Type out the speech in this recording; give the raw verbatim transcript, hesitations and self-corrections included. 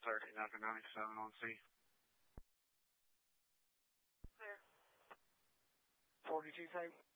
thirteen after ninety-seven on C. Clear. forty-two, same.